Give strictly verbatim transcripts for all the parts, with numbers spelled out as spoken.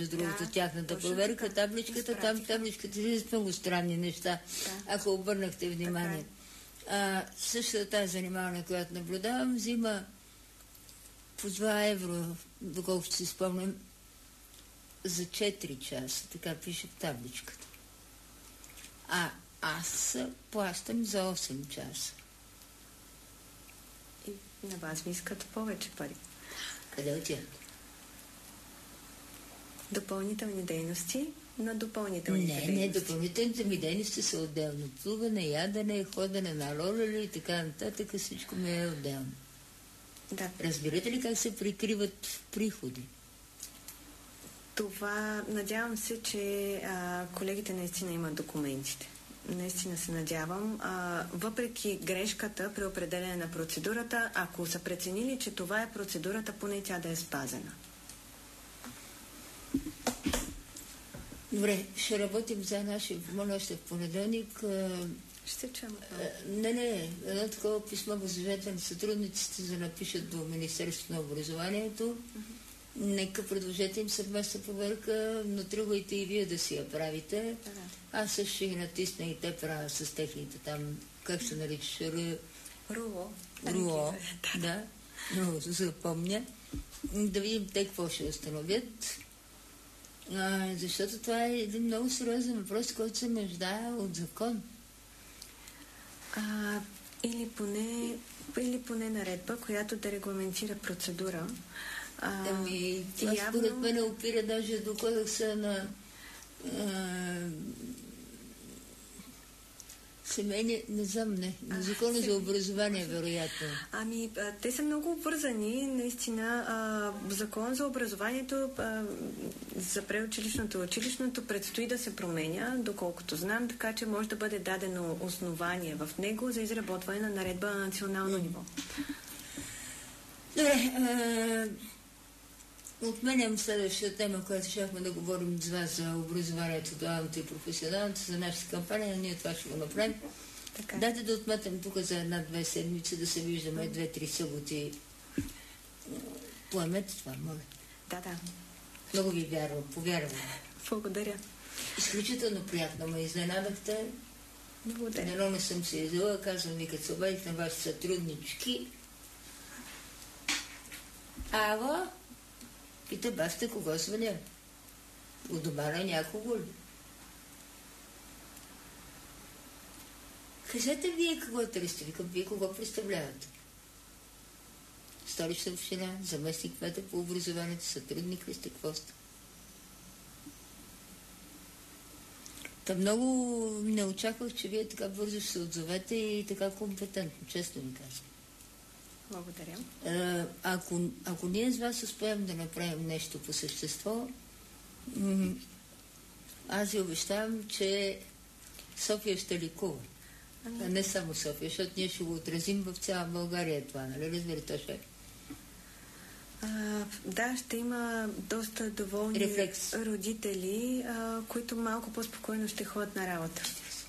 другото, да, тяхната проверка, така. Табличката, там табличката си много странни неща, да. Ако обърнахте внимание. А, същата тази занимаване, която наблюдавам, взима по два евро, доколкото си спомням, за четири часа, така пише в табличката. А аз плащам за осем часа. И на вас ви искат повече пари. Къде отиват? Допълнителни дейности на допълнителните не, дейности. Не, не, допълнителните ми дейности са отделно. Плуване, ядене, ходене на ролери и така нататък, всичко ми е отделно. Да. Разбирате ли как се прикриват приходи? Това, надявам се, че а, колегите наистина имат документите. Наистина се надявам. А, въпреки грешката при определене на процедурата, ако са преценили, че това е процедурата, поне тя да е спазена. Добре, ще работим за наши помоля още в понеделник. Ще чуем. Не, не, едно такова писмо възложете на сътрудниците за да напишат до Министерството на образованието. Uh-huh. Нека предложете им съвместна проверка, но тръгвайте и вие да си я правите. Uh-huh. Аз също ще ги натисна и те правя с техните там, как се нарича? Ру... Руло. Руло, да, много се запомня. Да видим те какво ще установят. А, защото това е един много сериозен въпрос, който се нуждае от закон. А, или, поне, или поне наредба, която да регламентира процедура. А, ами, това явно... според мен опира даже до кодекса на а, семейни, не знам, не, на закона а, за образование, вероятно. Ами, а, те са много обвързани, наистина. А, закон за образованието а, за преучилищното и училищното предстои да се променя, доколкото знам, така че може да бъде дадено основание в него за изработване на наредба на национално ниво. Добре, а, отменям следващата тема, която щяхме да говорим с вас за образованието, дуалното и професионалното, за нашата кампания, ние това ще го направим. Така. Дайте да отметам тук за една-две седмици, да се виждаме две-три съботи. Поемете това, моля. Да, да. Много ви вярвам, повярвам. Благодаря. Изключително приятно ме изненадахте. Благодаря. Дано не съм се издала, казвам ви, като се обадих на вашите сътруднички. Ало? Пита баща, кого звъня? У дома на някого ли? Кажете вие какво търсите, викам, вие кого представлявате? Столична община, заместник кмета по образованието, сътрудник ли сте, какво сте? Та много не очаквах, че вие така бързо ще се отзовете и така компетентно, честно ми казвам. Благодаря. А, ако, ако ние с вас успеем да направим нещо по същество, м- аз ви обещавам, че София ще ликува. А не само София, защото ние ще го отразим в цяла България това, нали? Разбери, то ще е. А, да, ще има доста доволни рефлекс. Родители, а, които малко по-спокойно ще ходят на работа.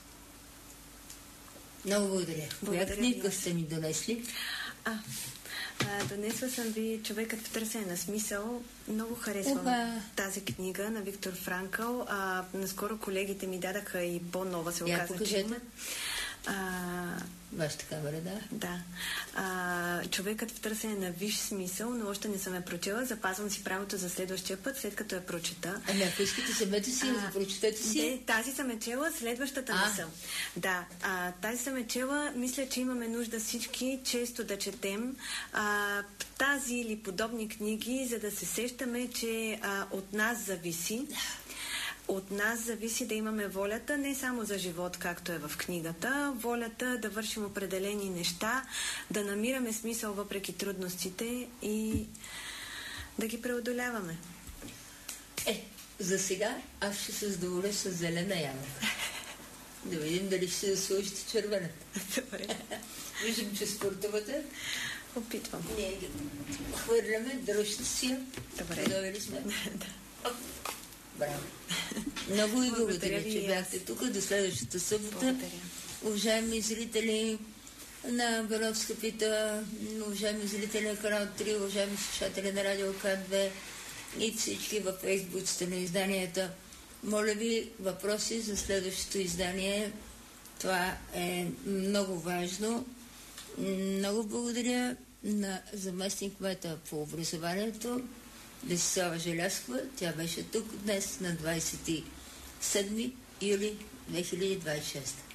Много благодаря. Коя книга сте ми донесли? А, а, донесла съм ви Човекът в търсене на смисъл. Много харесвам Опа. тази книга на Виктор Франкъл. А, наскоро колегите ми дадаха и по-нова, се оказа, че има. А, Вашата камера, да? Да. А, Човекът в търсене на висш смисъл, но още не съм я прочела. Запазвам си правото за следващия път, след като я прочета. Ами, ако искате, събете си, а, да прочетете си. Не, тази съм я чела, следващата а. не съм. Да, а, тази съм я чела. Мисля, че имаме нужда всички често да четем а, тази или подобни книги, за да се сещаме, че а, от нас зависи. От нас зависи да имаме волята не само за живот, както е в книгата, волята да вършим определени неща, да намираме смисъл въпреки трудностите и да ги преодоляваме. Е, за сега аз ще се задоволя с зелена яма. Да видим дали ще се сложите червена. Добре. Виждам, че спортувате. Опитвам. Ние ги хвърляме, дръжте си я. Добре. Готови ли сме? Да. Браво. Много ви благодаря, че бяхте тук. До следващата събота. Благодаря. Уважаеми зрители на Беловска пита, уважаеми зрители на канал три, уважаеми слушатели на радио К две, и всички във фейсбуците на изданията. Моля ви, въпроси за следващото издание. Това е много важно. Много благодаря на заместник-кмета по образованието Десислава Желязкова. Тя беше тук днес на двадесет и седми юли две хиляди двадесет и шеста.